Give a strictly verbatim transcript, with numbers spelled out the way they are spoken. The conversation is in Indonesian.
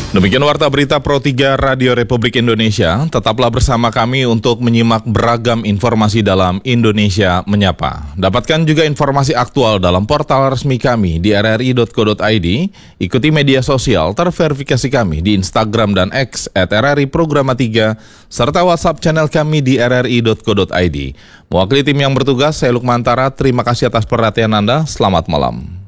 Demikian Warta Berita Pro tiga Radio Republik Indonesia. Tetaplah bersama kami untuk menyimak beragam informasi dalam Indonesia Menyapa. Dapatkan juga informasi aktual dalam portal resmi kami di r r i dot co dot i d. Ikuti media sosial terverifikasi kami di Instagram dan X at r r i programa tiga, serta WhatsApp channel kami di r r i dot co dot i d. Mewakili tim yang bertugas, saya Lukmantara. Terima kasih atas perhatian Anda. Selamat malam.